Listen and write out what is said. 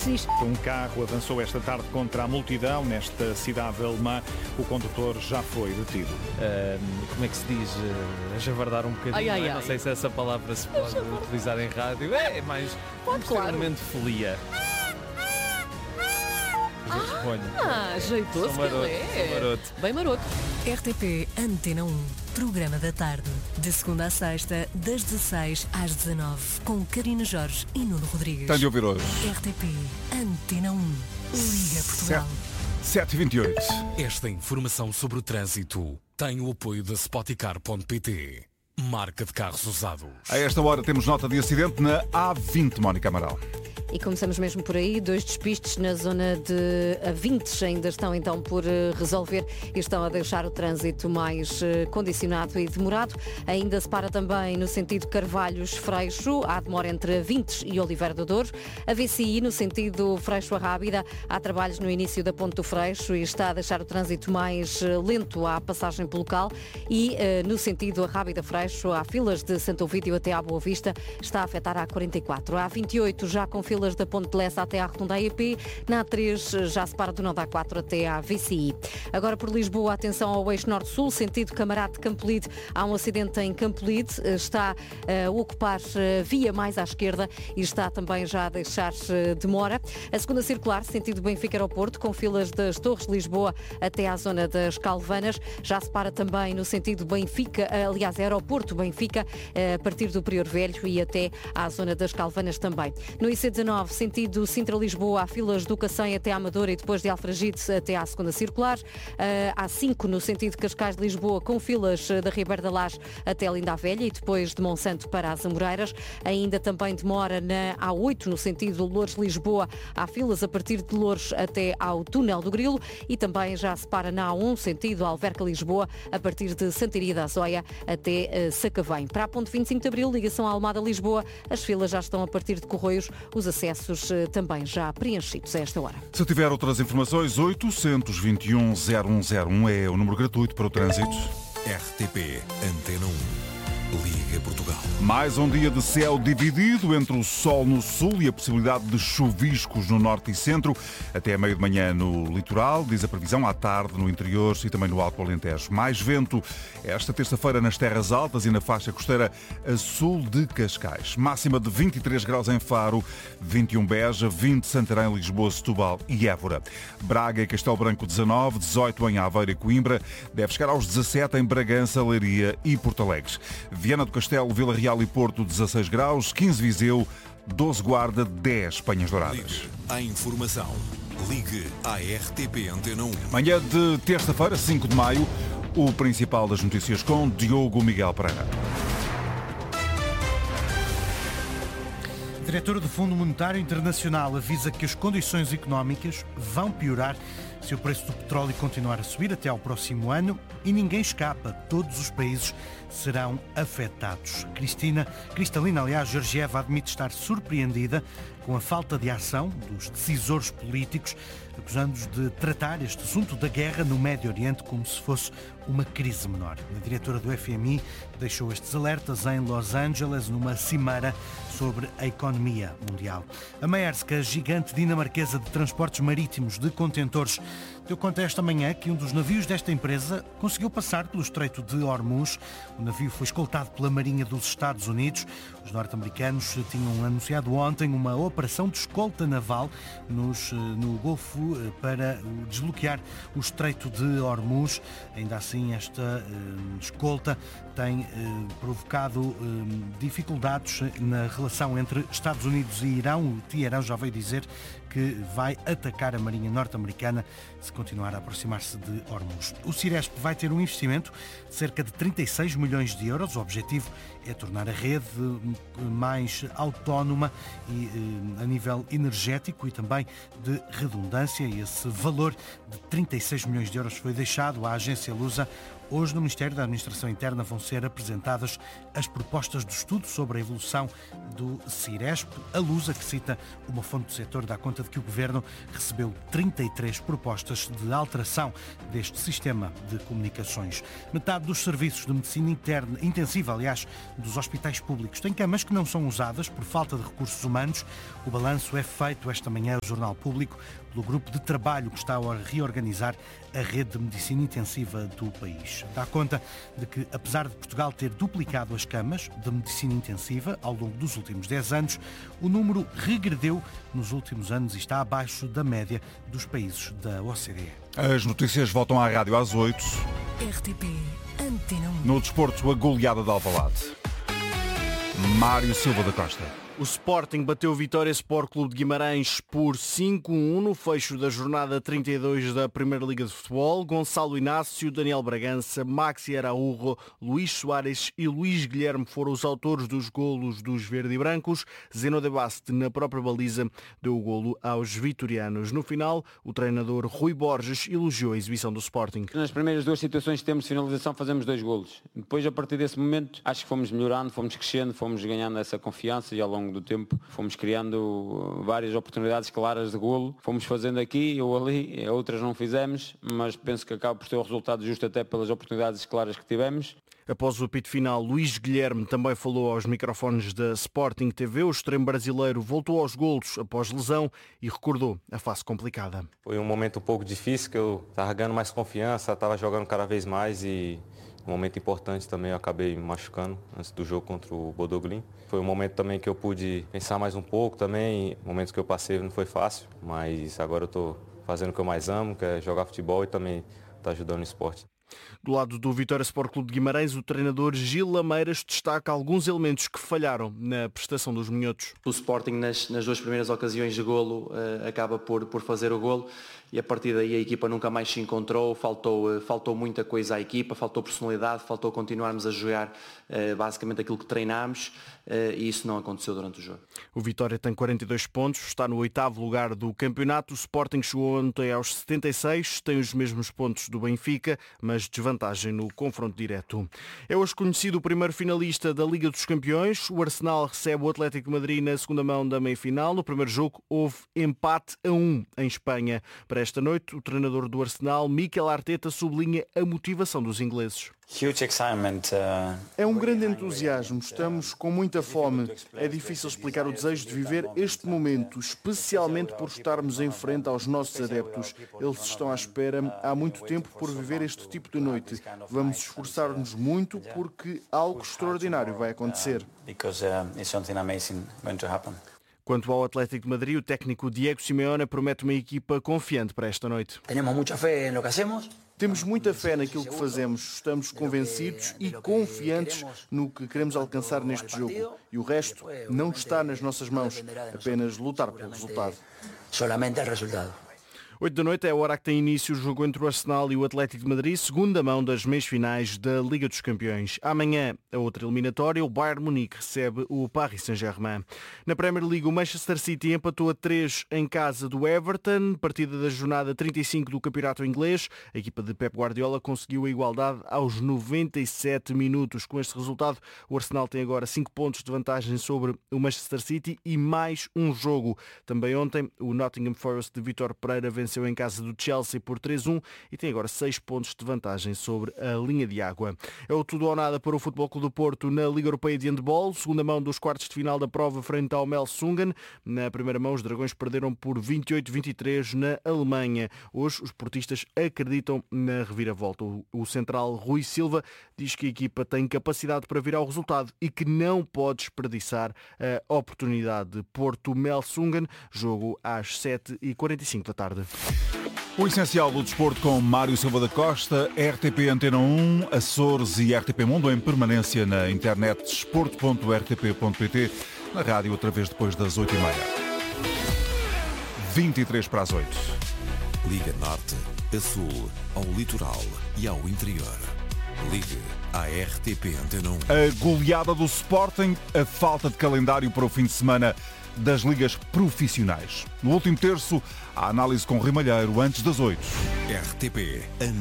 taxis. Um carro avançou esta tarde contra a multidão nesta cidade alemã. O condutor já foi detido. Como é que se diz? A javardar um bocadinho. Não sei se essa palavra se pode utilizar em rádio. É mais extremamente folia. Ajeitou-se que ele é. Maroto. Bem maroto. RTP Antena 1, programa da tarde. De segunda a sexta, das 16 às 19, com Karina Jorge e Nuno Rodrigues. Tem de ouvir hoje. RTP Antena 1, Liga Portugal. 7h28. Esta informação sobre o trânsito tem o apoio da Spoticar.pt, marca de carros usados. A esta hora temos nota de acidente na A20, Mónica Amaral. E começamos mesmo por aí, 2 despistes na zona de A20 ainda estão então por resolver e estão a deixar o trânsito mais condicionado e demorado. Ainda se para também no sentido Carvalhos-Freixo, há demora entre A20 e Oliveira do Douro. A VCI no sentido Freixo-Rábida, há trabalhos no início da Ponte do Freixo e está a deixar o trânsito mais lento à passagem pelo local. E no sentido Rábida-Freixo, há filas de Santo Ovídio até à Boa Vista, está a afetar a A48. A A28 já com filas da Ponte de Lessa até à Rotunda AEP. Na A3 já se para do nó da A4 até à VCI. Agora por Lisboa, atenção ao eixo norte-sul, sentido Camarate Campolide. Há um acidente em Campolide, está a ocupar via mais à esquerda e está também já a deixar demora. A segunda circular, sentido Benfica-Aeroporto, com filas das Torres de Lisboa até à zona das Calvanas. Já se para também no sentido Benfica, aliás, Aeroporto-Benfica, a partir do Prior Velho e até à zona das Calvanas também. No IC19, sentido Sintra-Lisboa, há filas do Cacém até à Amadora e depois de Alfragide até à segunda circular. Há 5 no sentido Cascais-Lisboa, com filas da Ribeira da Laje até Linda a Velha e depois de Monsanto para as Amoreiras. Ainda também demora na A8 no sentido Loures-Lisboa, há filas a partir de Loures até ao Túnel do Grilo e também já se para na A1 sentido Alverca-Lisboa, a partir de Santiria da Azóia até Sacavém. Para a ponte 25 de Abril, ligação à Almada-Lisboa, as filas já estão a partir de Corroios, os acessos também já preenchidos a esta hora. Se tiver outras informações, 821-0101 é o número gratuito para o trânsito. RTP Antena 1, Liga Portugal. Mais um dia de céu dividido entre o sol no sul e a possibilidade de chuviscos no norte e centro. Até a meio de manhã no litoral, diz a previsão, à tarde no interior e também no Alto Alentejo. Mais vento esta terça-feira nas terras altas e na faixa costeira a sul de Cascais. Máxima de 23 graus em Faro, 21 Beja, 20 Santarém, Lisboa, Setúbal e Évora. Braga e Castelo Branco 19, 18 em Aveiro e Coimbra. Deve chegar aos 17 em Bragança, Leiria e Porto Alegre. Viana do Castelo, Vila Real e Porto 16 graus, 15 Viseu, 12 Guarda, 10 Penhas Douradas. Ligue à informação. Ligue à RTP Antena 1. Manhã de terça-feira, 5 de maio, o principal das notícias com Diogo Miguel Pereira. A diretora do Fundo Monetário Internacional avisa que as condições económicas vão piorar se o preço do petróleo continuar a subir até ao próximo ano e ninguém escapa, todos os países serão afetados. Cristalina, aliás, Georgieva admite estar surpreendida com a falta de ação dos decisores políticos, acusando-os de tratar este assunto da guerra no Médio Oriente como se fosse uma crise menor. A diretora do FMI deixou estes alertas em Los Angeles numa cimeira sobre a economia mundial. A Maersk, a gigante dinamarquesa de transportes marítimos de contentores, deu conta esta manhã que um dos navios desta empresa conseguiu passar pelo Estreito de Hormuz. O navio foi escoltado pela Marinha dos Estados Unidos. Os norte-americanos tinham anunciado ontem uma operação de escolta naval no Golfo para desbloquear o Estreito de Hormuz. Ainda assim, esta escolta tem provocado dificuldades na relação entre Estados Unidos e Irão. O Teherã já veio dizer que vai atacar a Marinha norte-americana se continuar a aproximar-se de Hormuz. O Ciresp vai ter um investimento de cerca de 36 milhões de euros. O objetivo é tornar a rede mais autónoma e a nível energético e também de redundância. E esse valor de 36 milhões de euros foi deixado à agência lusa Hoje, no Ministério da Administração Interna, vão ser apresentadas as propostas do estudo sobre a evolução do Ciresp. A Lusa, que cita uma fonte do setor, dá conta de que o Governo recebeu 33 propostas de alteração deste sistema de comunicações. Metade dos serviços de medicina interna, intensiva, aliás, dos hospitais públicos, têm camas que não são usadas por falta de recursos humanos. O balanço é feito esta manhã ao Jornal Público pelo grupo de trabalho que está a reorganizar a rede de medicina intensiva do país. Dá conta de que, apesar de Portugal ter duplicado as camas de medicina intensiva ao longo dos últimos 10 anos, o número regrediu nos últimos anos e está abaixo da média dos países da OCDE. As notícias voltam à rádio às 8. RTP Antena 1. No desporto, a goleada de Alvalade. Mário Silva da Costa. O Sporting bateu o Vitória Sport Clube de Guimarães por 5-1 no fecho da jornada 32 da Primeira Liga de Futebol. Gonçalo Inácio, Daniel Bragança, Maxi Araújo, Luís Soares e Luís Guilherme foram os autores dos golos dos verde e brancos. Zeno de Baste, na própria baliza, deu o golo aos vitorianos. No final, o treinador Rui Borges elogiou a exibição do Sporting. Nas primeiras duas situações que temos de finalização fazemos 2 golos. Depois, a partir desse momento, acho que fomos melhorando, fomos crescendo, fomos ganhando essa confiança e ao longo do tempo fomos criando várias oportunidades claras de golo, fomos fazendo aqui ou ali, outras não fizemos, mas penso que acaba por ter o resultado justo até pelas oportunidades claras que tivemos. Após o apito final, Luís Guilherme também falou aos microfones da Sporting TV. O extremo brasileiro voltou aos golos após lesão e recordou a fase complicada. Foi um momento um pouco difícil, que eu estava ganhando mais confiança, estava jogando cada vez mais e um momento importante também, eu acabei me machucando antes do jogo contra o Bodoglin. Foi um momento também que eu pude pensar mais um pouco também. Momentos que eu passei não foi fácil, mas agora eu estou fazendo o que eu mais amo, que é jogar futebol e também estar ajudando no esporte. Do lado do Vitória Sport Clube de Guimarães, o treinador Gil Lameiras destaca alguns elementos que falharam na prestação dos minhotos. O Sporting nas 2 primeiras ocasiões de golo acaba por fazer o golo e a partir daí a equipa nunca mais se encontrou, faltou muita coisa à equipa, faltou personalidade, faltou continuarmos a jogar basicamente aquilo que treinámos e isso não aconteceu durante o jogo. O Vitória tem 42 pontos, está no 8º lugar do campeonato. O Sporting chegou ontem aos 76, tem os mesmos pontos do Benfica, mas desvantagem no confronto direto. É hoje conhecido o primeiro finalista da Liga dos Campeões. O Arsenal recebe o Atlético de Madrid na segunda mão da meia-final. No primeiro jogo houve empate a 1 em Espanha. Para esta noite, o treinador do Arsenal, Mikel Arteta, sublinha a motivação dos ingleses. É um grande entusiasmo, estamos com muita fome. É difícil explicar o desejo de viver este momento, especialmente por estarmos em frente aos nossos adeptos. Eles estão à espera há muito tempo por viver este tipo de noite. Vamos esforçar-nos muito porque algo extraordinário vai acontecer. Quanto ao Atlético de Madrid, o técnico Diego Simeone promete uma equipa confiante para esta noite. Temos muita fé naquilo que fazemos, estamos convencidos e confiantes no que queremos alcançar neste jogo. E o resto não está nas nossas mãos, apenas lutar pelo resultado. 8 da noite é a hora que tem início o jogo entre o Arsenal e o Atlético de Madrid, segunda mão das meias finais da Liga dos Campeões. Amanhã, a outra eliminatória, o Bayern Munique recebe o Paris Saint-Germain. Na Premier League, o Manchester City empatou a 3 em casa do Everton, partida da jornada 35 do campeonato inglês. A equipa de Pep Guardiola conseguiu a igualdade aos 97 minutos. Com este resultado, o Arsenal tem agora 5 pontos de vantagem sobre o Manchester City e mais um jogo. Também ontem, o Nottingham Forest de Vítor Pereira venceu em casa do Chelsea por 3-1 e tem agora 6 pontos de vantagem sobre a linha de água. É o tudo ou nada para o Futebol Clube do Porto na Liga Europeia de Handball, segunda mão dos quartos de final da prova frente ao Melsungen. Na primeira mão, os Dragões perderam por 28-23 na Alemanha. Hoje, os portistas acreditam na reviravolta. O central Rui Silva diz que a equipa tem capacidade para virar o resultado e que não pode desperdiçar a oportunidade. Porto-Melsungen, jogo às 7h45 da tarde. O essencial do desporto com Mário Silva da Costa, RTP Antena 1, Açores e RTP Mundo em permanência na internet desporto.rtp.pt, na rádio outra vez depois das 8h30. 23 para as 8. Liga Norte, a Sul, ao litoral e ao interior. Ligue à RTP Antena 1. A goleada do Sporting, a falta de calendário para o fim de semana das ligas profissionais. No último terço, a análise com Rui Malheiro antes das 8. RTP Antena